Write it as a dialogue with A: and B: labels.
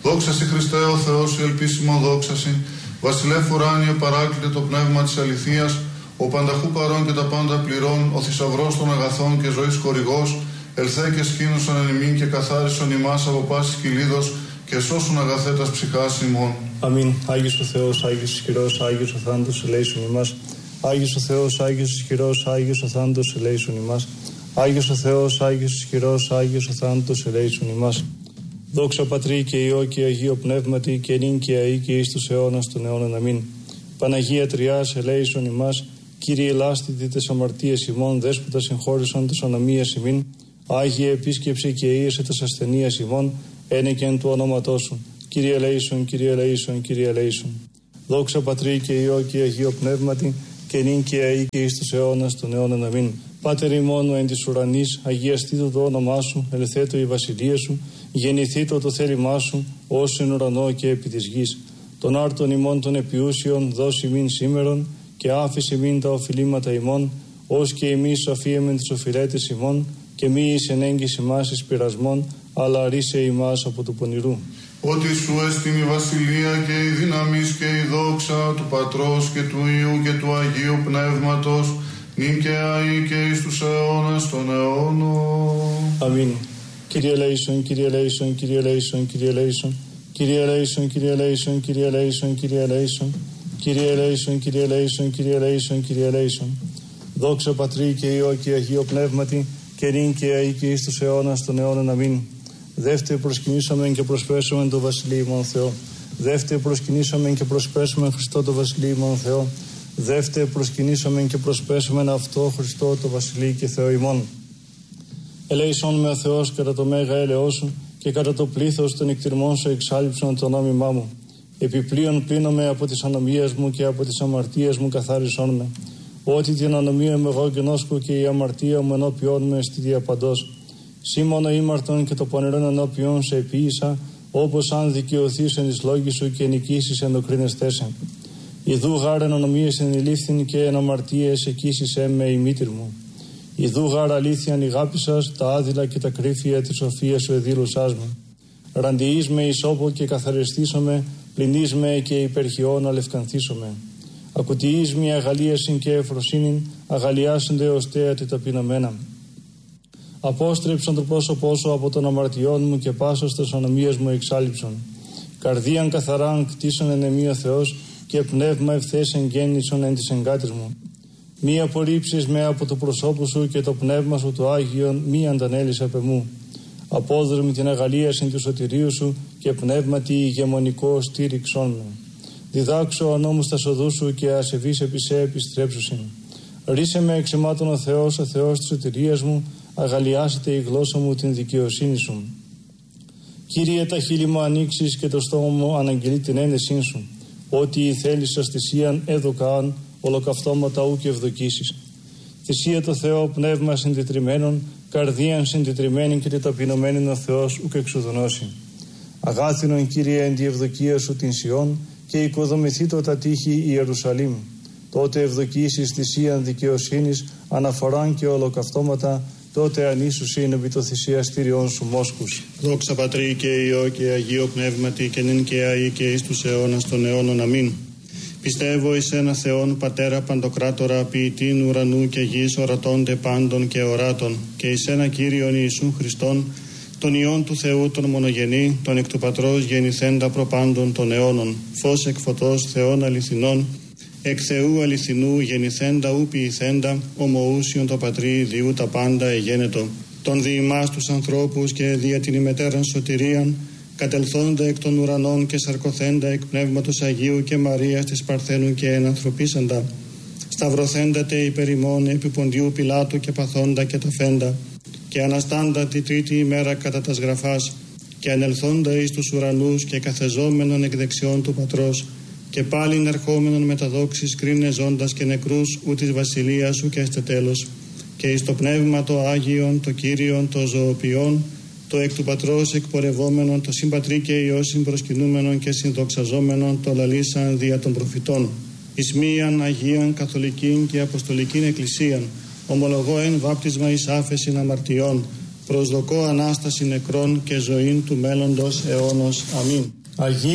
A: Δόξασι Χριστέ ο Θεός, η ελπίσιμο δόξασι, βασιλεύ ουράνιε παράκλητε το πνεύμα της αληθείας, ο πανταχού παρών και τα πάντα πληρών, ο θησαυρός των αγαθών και ζωής χορηγός, ελθέ και σκήνωσον εν ημίν και καθάρισον ημάς από πάσης κυλίδος και σώσουν αγαθέτας ψυχάς ημών.
B: Αμήν. Άγιος ο Θεός, Άγιος ισχυρός, Άγιος ο θάνατος ελέησον ημάς. Άγιος ο Θεός, Άγιος ισχυρός, Άγιος ο θάνατος ελέησον ημάς. Άγιος ο Θεός, Άγιος ισχυρός, Άγιος ο θάνατος ελέησον ημάς. Δόξα Πατρί και Υιό και Αγίο Πνεύματι και νυν και αεί και εις τους αιώνας των αιώνων. Αμήν. Παναγία Τριάς ελέησον ημάς. Κύριε ελάστητη τες αμαρτίες ημών, δέσποτα συγχώρησον τες ονομίες ημίν. Άγιε επίσκεψη και ίεσε τες ασθενείας ημών, ένεκεν του ονόματός σου. Κύριε ελέησον, Κύριε ελέησον, Κύριε ελέησον. Δόξα Πατρί και Υιό και Αγίο Πνεύματι και νυν και αεί και εις τους αιώνας των αιώνων. Αμήν. Πάτερ ημών εν της ουρανής, αγιαστήτω το όνομά σου, ελθέτω η βασιλεία σου, γεννηθήτω το θέλημά σου, ως εν ουρανό και επί της γης. Τον άρτον ημών των επιούσιων δώσει ημίν σήμερον, και άφησε ημίν τα οφειλήματα ημών, ως και εμείς αφίεμεν τις οφειλέτες ημών, και μη εις ενέγγις ημάς εις πειρασμών, αλλά ρίσε ημάς από του πονηρού.
A: Ότι σου έστιν η βασιλεία και η δύναμις και η δόξα του Πατρός και του Υιού και του Αγίου Πνεύματος, νυν και αεί και εις τους αιώνας των αιώνων.
B: Αμήν. Κύριε ελέησον, Κύριε ελέησον, Κύριε ελέησον, Κύριε ελέησον, Κύριε ελέησον, Κύριε ελέησον, Κύριε ελέησον, Κύριε ελέησον, Κύριε ελέησον, Κύριε ελέησον, Κύριε ελέησον, Κύριε ελέησον. Δόξα Πατρί και Υιό και Αγίο Πνεύματι και νυν και αεί και εις τους αιώνας των αιώνων. Αμήν. Δεύτε προσκυνήσαμεν και προσπέσαμεν το βασιλείμον Θεό. Δεύτε προσκυνήσαμεν και προσπέσαμεν Χριστό το βασιλείμον Θεό. Δεύτε προσκυνήσαμεν και προσπέσαμεν αυτό Χριστό το βασιλεί και Θεό ημών. Ελέησον με ο Θεός κατά το μέγα έλεος σου και κατά το πλήθος των εκτιρμών σου εξάλειψον το νόμιμά μου. Επιπλέον πλύνομαι από τις ανομίες μου και από τις αμαρτίες μου καθάρισόν με. Ότι την ανομία μου εγώ γνώσκω και η αμαρτία μου ενώπιόν με στη διαπαντός. Σήμωνο ήμαρτον και το πονηρόν ενώπιον σε επίησα, όπως αν δικαιωθείς εν εις λόγη σου και νικήσεις εν το κρίνεστέσαι. Ιδού γάρ εν ανομίες ενηλήφθην και εν αμαρτίες εκείσισέ με η μήτηρ μου. Ιδού γάρ αλήθειαν ηγάπησας τα άδειλα και τα κρύφια της σοφίας σου εδήλωσάς με. Ραντιείς με ισόπο και καθαριστήσομαι, πλυνείς με και υπερχιών αλευκανθήσομαι. Ακουτιείς με αγαλίασιν και ευφροσύνην, αγαλιάσονται ως θέατη ταπεινωμένα. Απόστρεψον το πρόσωπό σου από των αμαρτιών μου και πάσος τες ανομίες μου εξάλειψον. Καρδίαν καθαράν κτίσον εν εμή ο Θεός και πνεύμα ευθές εγγέννησον εν της εγκάτης μου. Μη απορρίψεις με από το προσώπου σου και το πνεύμα σου το Άγιον μη αντανέλεις απ' εμού. Απόδρομη την αγαλίασιν του σωτηρίου σου και πνεύματι ηγεμονικό στήριξόν με. Διδάξω ο νόμους τα σοδού σου και ασεβείς επί σε επιστρέψουσιν. Ρίσε με εξαιμάτων ο Θεός της σωτηρίας μου, αγαλιάσετε η γλώσσα μου την δικαιοσύνη σου. Κύριε, τα χείλη μου ανοίξεις και το στόμα μου αναγγελεί την ένεσή σου. Ότι η θέλησας θυσίαν έδωκαν, ολοκαυτώματα ου και ευδοκίσεις. Θυσία το Θεό πνεύμα συντετριμένων, καρδίαν συντετριμένη και ταπεινωμένη ο Θεός ουκ εξουδονώσει. Αγάθινον Κύριε εν τη ευδοκία σου την Σιών και οικοδομηθήτω τα τείχη Ιερουσαλήμ. Τότε ευδοκίσεις θυσίαν δικαιοσύνης, αναφοράν και ολοκαυτώματα, τότε ανήσουσιν επί το θυσιαστήριον σου μόσκους.
C: Δόξα Πατρί και Υιό και Αγίο Πνεύματι και νυν και αεί και εις τους αιώνας των αιώνων. Αμήν. Πιστεύω εις ένα Θεόν Πατέρα Παντοκράτορα ποιητήν ουρανού και γης ορατώνται πάντων και οράτων και εις ένα Κύριον Ιησούν Χριστόν τον Υιόν του Θεού τον μονογενή, τον εκ του Πατρός γεννηθέντα προπάντων των αιώνων, φως εκ φωτός Θεών αληθινών, εκ Θεού αληθινού γεννηθέντα ου ποιηθέντα, ομοούσιον το Πατρί διού τα πάντα εγένετο. Τον δι' ημάς τους ανθρώπους και δια την ημετέραν σωτηρίαν, κατελθόντα εκ των ουρανών και σαρκωθέντα εκ Πνεύματος Αγίου και Μαρίας της Παρθένου και ενανθρωπίσαντα, σταυρωθέντατε υπερ ημών επί Ποντιού Πιλάτου και παθόντα και ταφέντα, και αναστάντα τη τρίτη ημέρα κατά τας γραφάς, και ανελθόντα εις τους ουρανούς και καθεζόμενον εκ δεξιών του Πατρός, και πάλιν ερχόμενον με τα δόξης κρίνε ζώντας και νεκρούς ου της βασιλείας σου και έστε τέλος, και εις το πνεύμα το Άγιον, το Κύριον, το ζωοποιόν, το εκ του Πατρός εκπορευόμενον, το συμπατρί και Υιό συμπροσκυνούμενον και συνδοξαζόμενον, το λαλήσαν δια των προφητών. Εις μίαν Αγίαν Καθολικήν και Αποστολικήν Εκκλησίαν, ομολογώ εν βάπτισμα εις άφεσιν αμαρτιών, προσδοκώ Ανάσταση νεκρών και ζωήν του μέλλοντος αιώνος. Αμήν.